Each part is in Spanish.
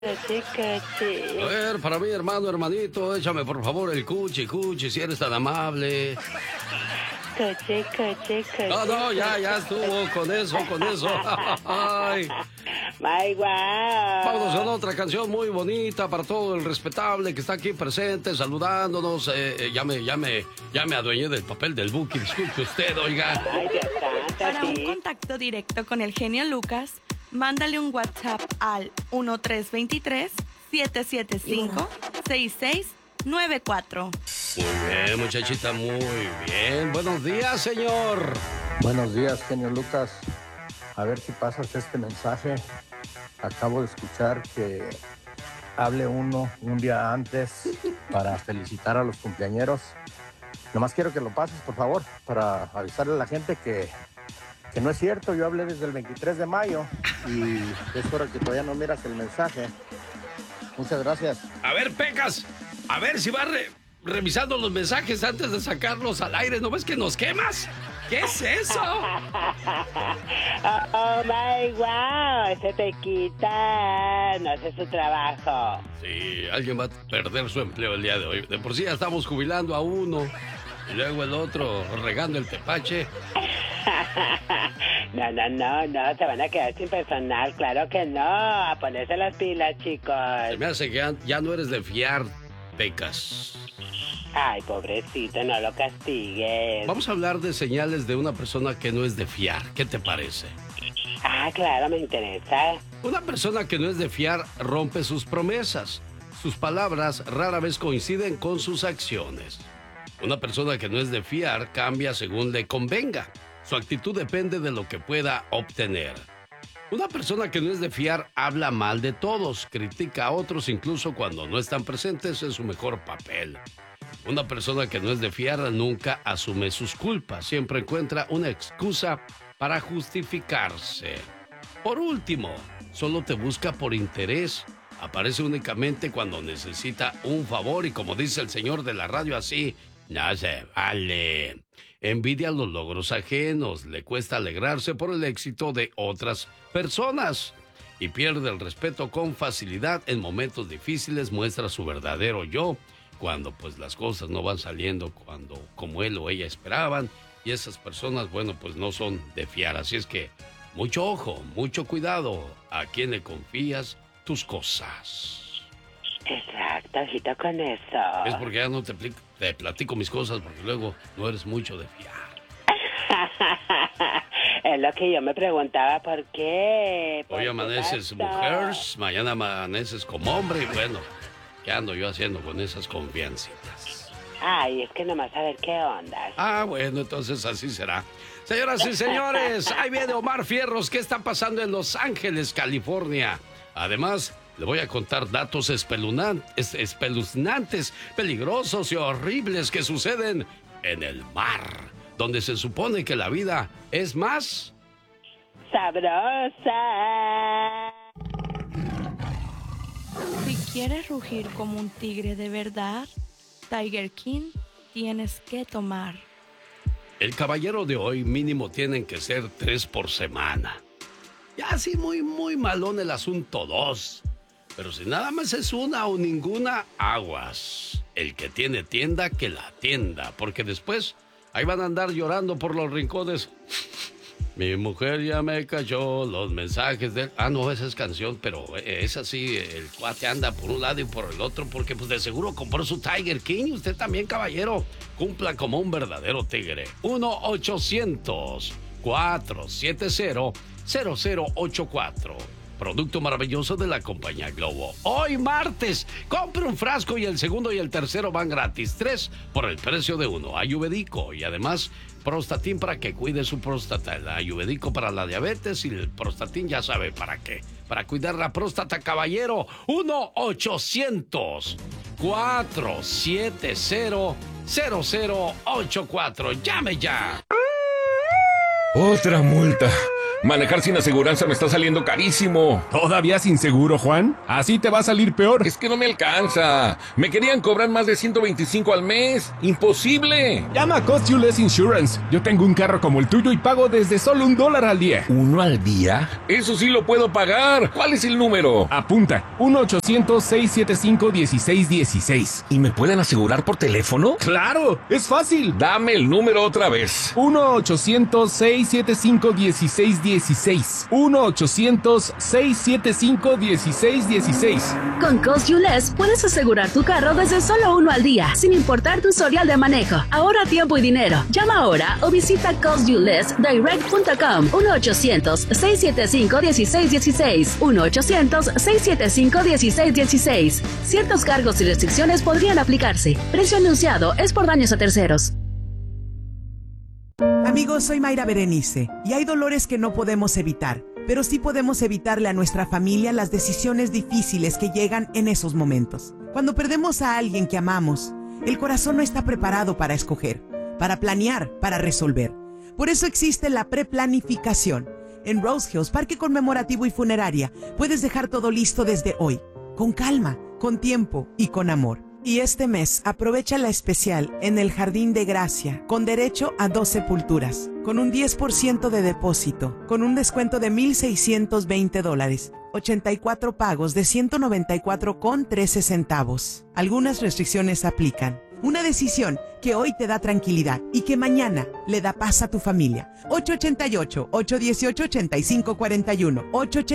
Cuchi, cuchi. A ver, para mí, hermano, hermanito, échame por favor el cuchi, cuchi, si eres tan amable. Cuchi, cuchi, cuchi. No, ya estuvo con eso. Ay. My wow. Vámonos con otra canción muy bonita para todo el respetable que está aquí presente, saludándonos. Ya me adueñé del papel del Buki, disculpe usted, oiga. Ay, Dios santo, Para un sí. contacto directo con el genio Lucas, mándale un WhatsApp al 1323-775-6694. Muy bien, muchachita, muy bien. Buenos días, señor. Buenos días, genio Lucas. A ver si pasas este mensaje. Acabo de escuchar que hable uno un día antes para felicitar a los cumpleañeros. Nomás quiero que lo pases, por favor, para avisarle a la gente que no es cierto. Yo hablé desde el 23 de mayo y es hora que todavía no miras el mensaje. Muchas gracias. A ver, Pecas, a ver si va revisando los mensajes antes de sacarlos al aire. ¿No ves que nos quemas? ¿Qué es eso? Oh, my wow. Se te quita. No hace su trabajo. Sí, alguien va a perder su empleo el día de hoy. De por sí ya estamos jubilando a uno y luego el otro regando el tepache. No, se van a quedar sin personal, claro que no. A ponerse las pilas, chicos. Se me hace que ya no eres de fiar, Pecas. Ay, pobrecito, no lo castigues. Vamos a hablar de señales de una persona que no es de fiar. ¿Qué te parece? Ah, claro, me interesa. Una persona que no es de fiar rompe sus promesas. Sus palabras rara vez coinciden con sus acciones. Una persona que no es de fiar cambia según le convenga. Su actitud depende de lo que pueda obtener. Una persona que no es de fiar habla mal de todos, critica a otros incluso cuando no están presentes en su mejor papel. Una persona que no es de fiar nunca asume sus culpas, siempre encuentra una excusa para justificarse. Por último, solo te busca por interés. Aparece únicamente cuando necesita un favor y, como dice el señor de la radio, así, no se vale. Envidia los logros ajenos, le cuesta alegrarse por el éxito de otras personas y pierde el respeto con facilidad. En momentos difíciles muestra su verdadero yo, cuando pues las cosas no van saliendo como él o ella esperaban, y esas personas, bueno, pues no son de fiar. Así es que mucho ojo, mucho cuidado a quién le confías tus cosas. Exacto, ojito con eso. Es porque ya no te platico mis cosas, porque luego no eres mucho de fiar. Es lo que yo me preguntaba, ¿por qué? Hoy amaneces mujer, mañana amaneces como hombre, y bueno, ¿qué ando yo haciendo con esas confiancitas? Ay, es que nomás a ver qué onda. Ah, bueno, entonces así será. Señoras y señores, ahí viene Omar Fierros. ¿Qué está pasando en Los Ángeles, California? Además, le voy a contar datos espeluznantes, peligrosos y horribles que suceden en el mar, donde se supone que la vida es más sabrosa. Si quieres rugir como un tigre de verdad, Tiger King tienes que tomar. El caballero de hoy mínimo tienen que ser 3 por semana. Ya así muy malón el asunto 2. Pero si nada más es una o ninguna, aguas. El que tiene tienda, que la atienda. Porque después ahí van a andar llorando por los rincones. Mi mujer ya me cayó los mensajes de... Ah, no, esa es canción, pero es así, el cuate anda por un lado y por el otro, porque pues de seguro compró su Tiger King. Usted también, caballero, cumpla como un verdadero tigre. 1-800-470-0084. Producto maravilloso de la compañía Globo. Hoy martes, compre un frasco y el segundo y el tercero van gratis. 3 por el precio de 1. Ayurvédico y además Prostatin para que cuide su próstata. El Ayurvédico para la diabetes y el Prostatin ya sabe para qué. Para cuidar la próstata, caballero. 1-800-470-0084. Llame ya. Otra multa. Manejar sin aseguranza me está saliendo carísimo. ¿Todavía sin seguro, Juan? Así te va a salir peor. Es que no me alcanza. Me querían cobrar más de 125 al mes. ¡Imposible! Llama a Cost You Less Insurance. Yo tengo un carro como el tuyo y pago desde solo $1 al día. ¿1 al día? Eso sí lo puedo pagar. ¿Cuál es el número? Apunta. 1-800-675-1616. ¿Y me pueden asegurar por teléfono? ¡Claro! ¡Es fácil! Dame el número otra vez. 1-800-675-1616. 1-800-675-1616. Con Cost You Less puedes asegurar tu carro desde solo $1 al día, sin importar tu historial de manejo. Ahorra tiempo y dinero. Llama ahora o visita costyouLessDirect.com. 1-800-675-1616. 1-800-675-1616. Ciertos cargos y restricciones podrían aplicarse. Precio anunciado es por daños a terceros. Amigos, soy Mayra Berenice y hay dolores que no podemos evitar, pero sí podemos evitarle a nuestra familia las decisiones difíciles que llegan en esos momentos. Cuando perdemos a alguien que amamos, el corazón no está preparado para escoger, para planear, para resolver. Por eso existe la preplanificación. En Rose Hills, Parque Conmemorativo y Funeraria, puedes dejar todo listo desde hoy, con calma, con tiempo y con amor. Y este mes aprovecha la especial en el Jardín de Gracia, con derecho a 2 sepulturas, con un 10% de depósito, con un descuento de $1,620, 84 pagos de $194,13. Algunas restricciones aplican. Una decisión que hoy te da tranquilidad y que mañana le da paz a tu familia. 888-818-8541.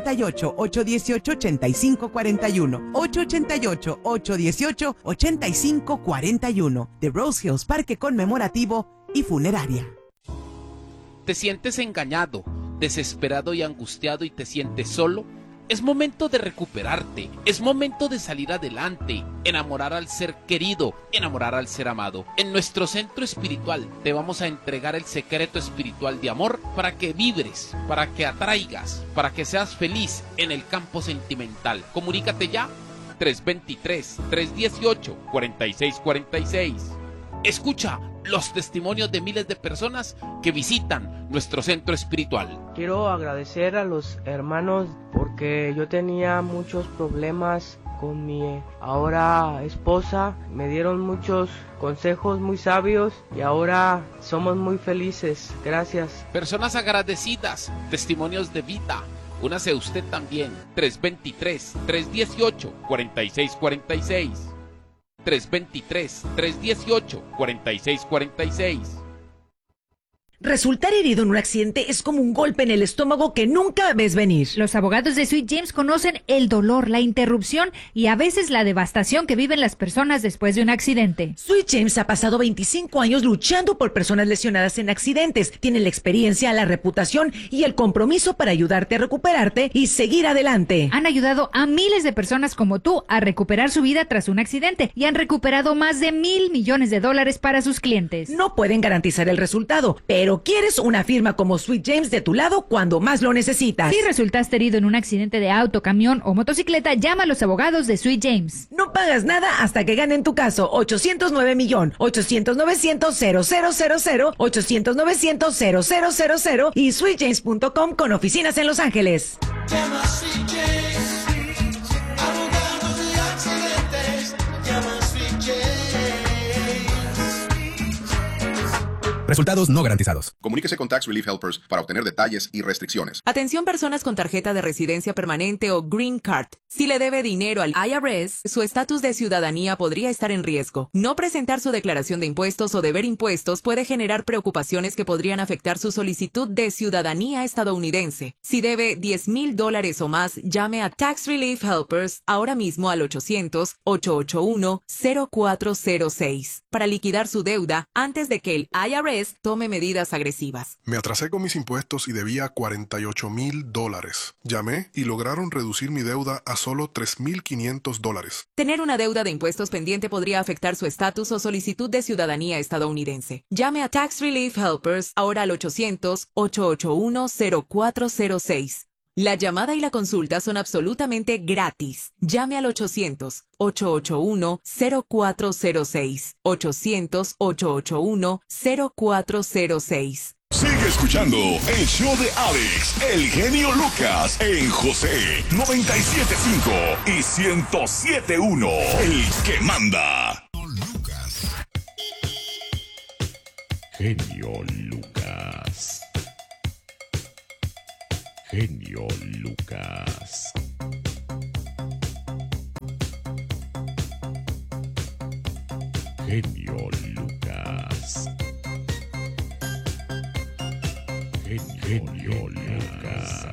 888-818-8541. 888-818-8541. De Rose Hills Parque Conmemorativo y Funeraria. ¿Te sientes engañado, desesperado y angustiado y te sientes solo? Es momento de recuperarte, es momento de salir adelante, enamorar al ser querido, enamorar al ser amado. En nuestro centro espiritual te vamos a entregar el secreto espiritual de amor para que vibres, para que atraigas, para que seas feliz en el campo sentimental. Comunícate ya, 323-318-4646. Escucha los testimonios de miles de personas que visitan nuestro centro espiritual. Quiero agradecer a los hermanos porque yo tenía muchos problemas con mi ahora esposa. Me dieron muchos consejos muy sabios y ahora somos muy felices. Gracias. Personas agradecidas, testimonios de vida. Únase usted también. 323-318-4646. 323-318-4646. Resultar herido en un accidente es como un golpe en el estómago que nunca ves venir. Los abogados de Sweet James conocen el dolor, la interrupción y a veces la devastación que viven las personas después de un accidente. Sweet James ha pasado 25 años luchando por personas lesionadas en accidentes. Tiene la experiencia, la reputación y el compromiso para ayudarte a recuperarte y seguir adelante. Han ayudado a miles de personas como tú a recuperar su vida tras un accidente y han recuperado más de $1,000 millones para sus clientes. No pueden garantizar el resultado, pero quieres una firma como Sweet James de tu lado cuando más lo necesitas. Si resultaste herido en un accidente de auto, camión o motocicleta, llama a los abogados de Sweet James. No pagas nada hasta que ganen tu caso. 809-millón, 800-900-0000, 800-900-0000 y sweetjames.com con oficinas en Los Ángeles. Llama a Sweet James, abogados de accidentes. Llama a Sweet James. Resultados no garantizados. Comuníquese con Tax Relief Helpers para obtener detalles y restricciones. Atención personas con tarjeta de residencia permanente o Green Card. Si le debe dinero al IRS, su estatus de ciudadanía podría estar en riesgo. No presentar su declaración de impuestos o deber impuestos puede generar preocupaciones que podrían afectar su solicitud de ciudadanía estadounidense. Si debe $10,000 o más, llame a Tax Relief Helpers ahora mismo al 800-881-0406 para liquidar su deuda antes de que el IRS tome medidas agresivas. Me atrasé con mis impuestos y debía $48,000. Llamé y lograron reducir mi deuda a solo $3,500. Tener una deuda de impuestos pendiente podría afectar su estatus o solicitud de ciudadanía estadounidense. Llame a Tax Relief Helpers ahora al 800-881-0406. La llamada y la consulta son absolutamente gratis. Llame al 800-881-0406. 800-881-0406. Sigue escuchando el show de Alex, el genio Lucas, en José 97.5 y 107.1, el que manda. Genio Lucas. Genio Lucas. Genio Lucas. Genio Lucas.